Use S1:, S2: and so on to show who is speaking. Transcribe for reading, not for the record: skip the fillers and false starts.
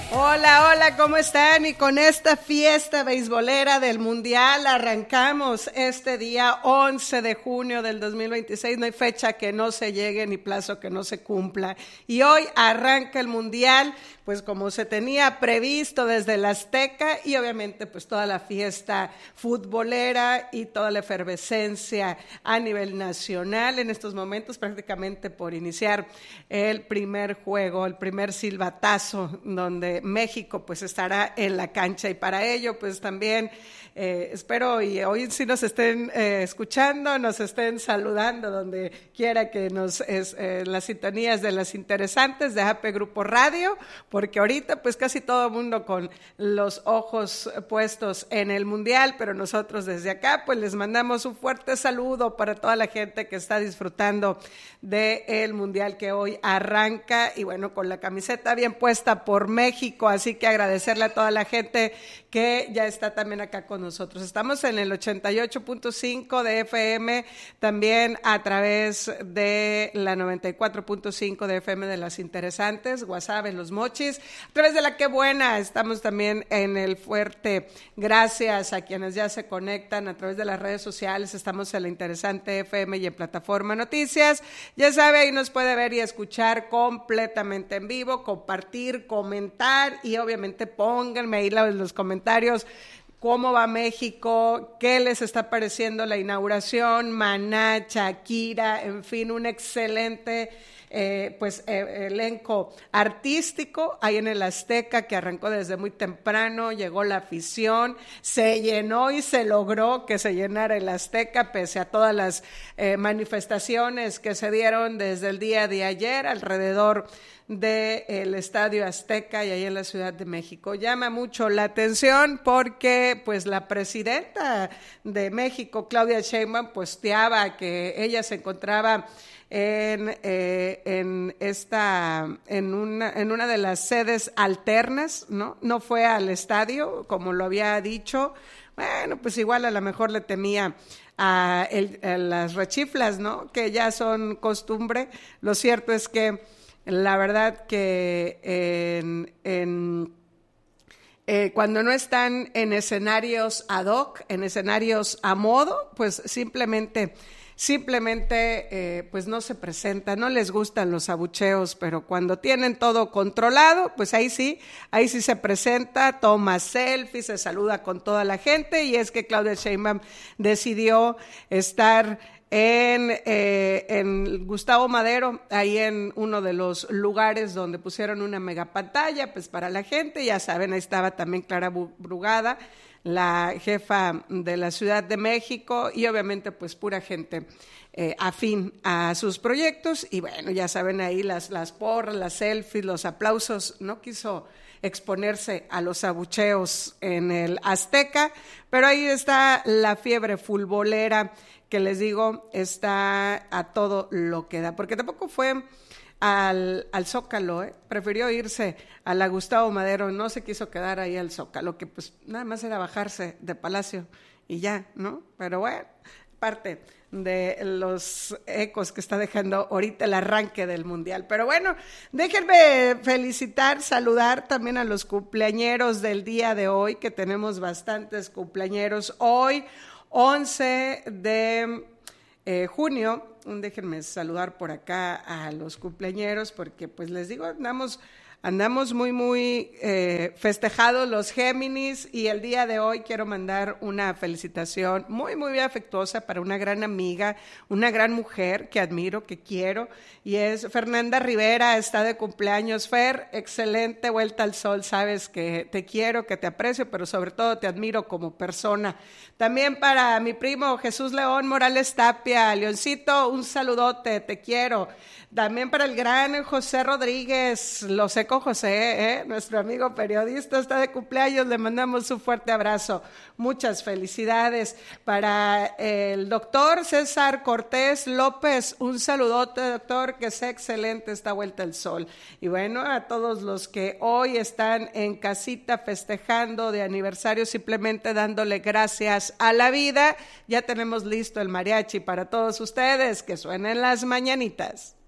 S1: Hola, hola, ¿cómo están? Y con esta fiesta beisbolera del Mundial arrancamos este día 11 de junio del 2026. No hay fecha que no se llegue ni plazo que no se cumpla. Y hoy arranca el Mundial, pues como se tenía previsto desde el Azteca y obviamente pues toda la fiesta futbolera y toda la efervescencia a nivel nacional en estos momentos, prácticamente por iniciar el primer juego, el primer silbatazo donde México pues estará en la cancha y para ello pues también espero y hoy sí nos estén escuchando, nos estén saludando donde quiera que nos las sintonías de las interesantes de AP Grupo Radio, porque ahorita pues casi todo el mundo con los ojos puestos en el Mundial, pero nosotros desde acá pues les mandamos un fuerte saludo para toda la gente que está disfrutando del Mundial que hoy arranca y bueno, con la camiseta bien puesta por México, así que agradecerle a toda la gente que ya está también acá con nosotros. Estamos en el 88.5 de FM, también a través de la 94.5 de FM de las interesantes, Guasave, Los Mochis, a través de la Qué Buena, estamos también en el Fuerte, gracias a quienes ya se conectan a través de las redes sociales, estamos en la Interesante FM y en Plataforma Noticias, ya sabe, ahí nos puede ver y escuchar completamente en vivo, compartir, comentar y obviamente pónganme ahí en los comentarios cómo va México, qué les está pareciendo la inauguración, Maná, Shakira, en fin, un excelente elenco artístico ahí en el Azteca que arrancó desde muy temprano, llegó la afición, se llenó y se logró que se llenara el Azteca pese a todas las manifestaciones que se dieron desde el día de ayer alrededor del Estadio Azteca y ahí en la Ciudad de México. Llama mucho la atención porque pues la presidenta de México, Claudia Sheinbaum, posteaba que ella se encontraba en una de las sedes alternas, no fue al estadio como lo había dicho. Bueno, pues igual a lo mejor le temía a las rechiflas, ¿no? Que ya son costumbre. Lo cierto es que la verdad que cuando no están en escenarios ad hoc, en escenarios a modo, pues simplemente pues no se presenta, no les gustan los abucheos, pero cuando tienen todo controlado, pues ahí sí se presenta, toma selfies, se saluda con toda la gente y es que Claudia Sheinbaum decidió estar en Gustavo Madero, ahí en uno de los lugares donde pusieron una mega pantalla, pues para la gente, ya saben, ahí estaba también Clara Brugada, la jefa de la Ciudad de México y obviamente pues pura gente afín a sus proyectos y bueno, ya saben ahí las porras, las selfies, los aplausos, no quiso exponerse a los abucheos en el Azteca, pero ahí está la fiebre futbolera que les digo está a todo lo que da, porque tampoco fue al Zócalo, prefirió irse a la Gustavo Madero, no se quiso quedar ahí al Zócalo, que pues nada más era bajarse de Palacio y ya, ¿no? Pero bueno, parte de los ecos que está dejando ahorita el arranque del Mundial. Pero bueno, déjenme felicitar, saludar también a los cumpleañeros del día de hoy, que tenemos bastantes cumpleañeros hoy, 11 de junio. Déjenme saludar por acá a los cumpleañeros porque pues les digo, andamos muy festejados los Géminis y el día de hoy quiero mandar una felicitación muy afectuosa para una gran amiga, una gran mujer que admiro, que quiero y es Fernanda Rivera, está de cumpleaños. Fer, excelente vuelta al sol, sabes que te quiero, que te aprecio, pero sobre todo te admiro como persona. También para mi primo Jesús León Morales Tapia, Leoncito, un saludote, te quiero. También para el gran José Rodríguez, lo sé con José, nuestro amigo periodista, está de cumpleaños, le mandamos un fuerte abrazo, muchas felicidades. Para el doctor César Cortés López, un saludote, doctor, que sea excelente esta vuelta al sol. Y bueno, a todos los que hoy están en casita festejando de aniversario, simplemente dándole gracias a la vida, ya tenemos listo el mariachi para todos ustedes, que suenen las mañanitas.